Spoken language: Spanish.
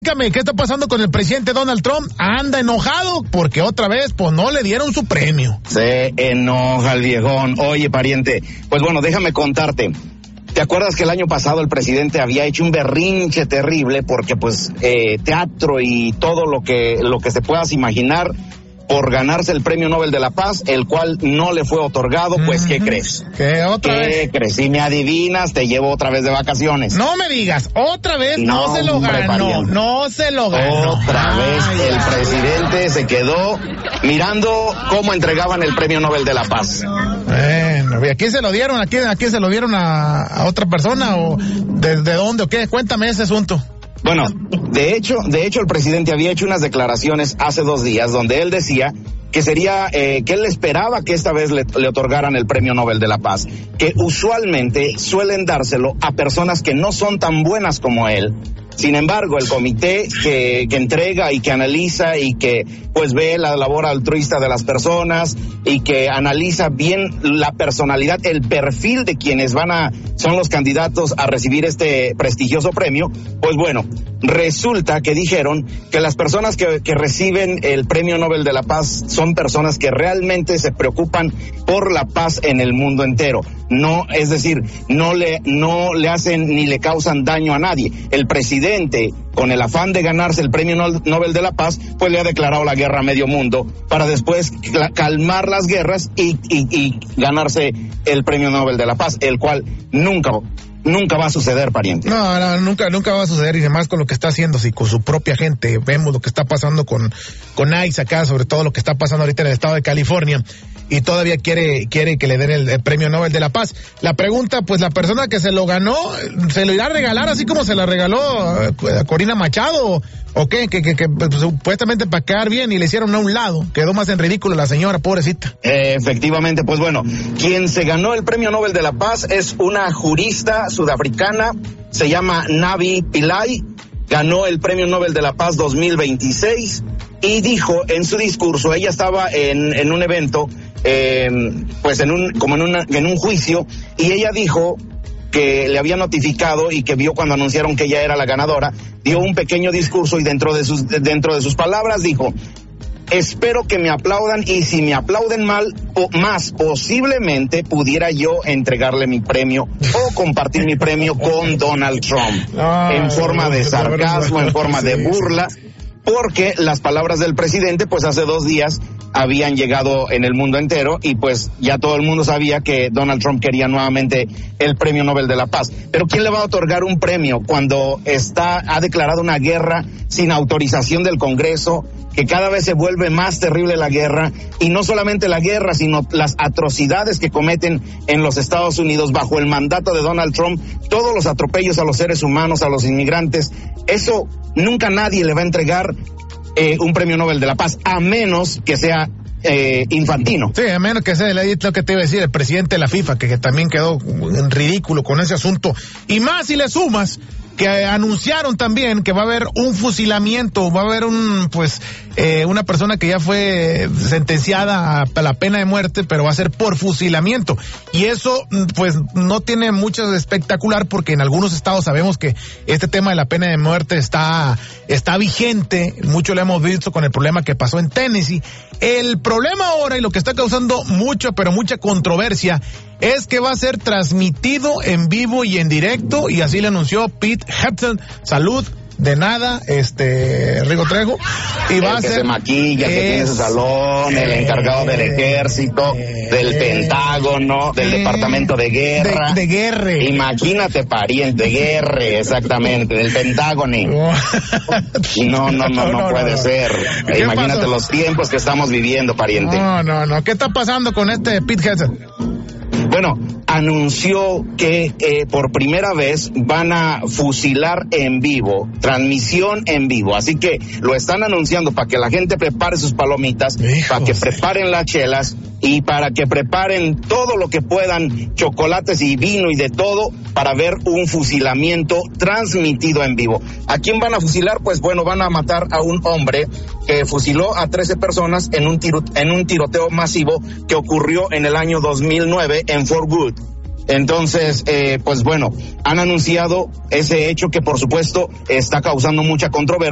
¿Qué está pasando con el presidente Donald Trump? Anda enojado porque otra vez pues no le dieron su premio. Se enoja el viejón. Oye, pariente, pues bueno, déjame contarte. ¿Te acuerdas que el año pasado el presidente había hecho un berrinche terrible porque pues teatro y todo lo que se puedas imaginar por ganarse el Premio Nobel de la Paz, el cual no le fue otorgado? Pues, ¿qué crees? ¿Qué otra vez? ¿Qué crees? Si me adivinas, te llevo otra vez de vacaciones. No me digas, otra vez no se lo ganó, pariente. no se lo ganó. Otra vez el presidente se quedó mirando cómo entregaban el Premio Nobel de la Paz. Bueno, ¿y a quién se lo dieron? ¿A quién se lo dieron? ¿A otra persona? ¿O de dónde o qué? Cuéntame ese asunto. Bueno, de hecho el presidente había hecho unas declaraciones hace 2 días donde él decía que sería, que él esperaba que esta vez le otorgaran el Premio Nobel de la Paz, que usualmente suelen dárselo a personas que no son tan buenas como él. Sin embargo, el comité que entrega y que analiza y que pues ve la labor altruista de las personas y que analiza bien la personalidad, el perfil de quienes son los candidatos a recibir este prestigioso premio, pues bueno, resulta que dijeron que las personas que reciben el Premio Nobel de la Paz son personas que realmente se preocupan por la paz en el mundo entero. No, es decir, no le hacen ni le causan daño a nadie. El presidente, con el afán de ganarse el Premio Nobel de la Paz, pues le ha declarado la guerra a medio mundo para después calmar las guerras y ganarse el Premio Nobel de la Paz, el cual nunca va a suceder, pariente. No, nunca va a suceder, y además con lo que está haciendo, si con su propia gente, vemos lo que está pasando con ICE acá, sobre todo lo que está pasando ahorita en el estado de California, y todavía quiere que le den el Premio Nobel de la Paz. La pregunta, pues la persona que se lo ganó, ¿se lo irá a regalar así como se la regaló a Corina Machado? ¿O qué? Que pues, supuestamente para quedar bien y le hicieron a un lado. Quedó más en ridículo la señora, pobrecita. Efectivamente, pues bueno, quien se ganó el Premio Nobel de la Paz es una jurista sudafricana, se llama Navi Pillay, ganó el Premio Nobel de la Paz 2026 y dijo en su discurso, ella estaba en un evento, pues en un juicio, y ella dijo que le había notificado y que vio cuando anunciaron que ella era la ganadora, dio un pequeño discurso y dentro de sus palabras dijo: espero que me aplaudan, y si me aplauden más posiblemente pudiera yo entregarle mi premio o compartir mi premio con Donald Trump, en forma de sarcasmo, en forma de burla, porque las palabras del presidente pues hace 2 días habían llegado en el mundo entero y pues ya todo el mundo sabía que Donald Trump quería nuevamente el Premio Nobel de la Paz. Pero ¿quién le va a otorgar un premio cuando ha declarado una guerra sin autorización del Congreso, que cada vez se vuelve más terrible la guerra, y no solamente la guerra, sino las atrocidades que cometen en los Estados Unidos bajo el mandato de Donald Trump, todos los atropellos a los seres humanos, a los inmigrantes? Eso nunca nadie le va a entregar un Premio Nobel de la Paz, a menos que sea Infantino. Sí, a menos que sea lo que te iba a decir, el presidente de la FIFA, que también quedó en ridículo con ese asunto. Y más si le sumas que anunciaron también que va a haber un fusilamiento, va a haber una persona que ya fue sentenciada a la pena de muerte, pero va a ser por fusilamiento. Y eso, pues, no tiene mucho de espectacular, porque en algunos estados sabemos que este tema de la pena de muerte está vigente. Mucho lo hemos visto con el problema que pasó en Tennessee. El problema ahora, y lo que está causando mucha controversia, es que va a ser transmitido en vivo y en directo, y así le anunció Pete Hudson. Salud, de nada, Rigo Trejo. Y va a ser, se maquilla, que tiene su salón, el encargado del ejército, del Pentágono, del Departamento de Guerra. De guerra. Imagínate, pariente, de guerra, exactamente, del Pentágono. No puede ser. Imagínate los tiempos que estamos viviendo, pariente. No. ¿Qué está pasando con Pete Hudson? Bueno, anunció que por primera vez van a fusilar en vivo, transmisión en vivo. Así que lo están anunciando para que la gente prepare sus palomitas, para que preparen las chelas y para que preparen todo lo que puedan, chocolates y vino y de todo, para ver un fusilamiento transmitido en vivo. ¿A quién van a fusilar? Pues bueno, van a matar a un hombre que fusiló a 13 personas en un tiroteo masivo que ocurrió en el año 2009 en Fort Worth. Entonces, pues bueno, han anunciado ese hecho que por supuesto está causando mucha controversia.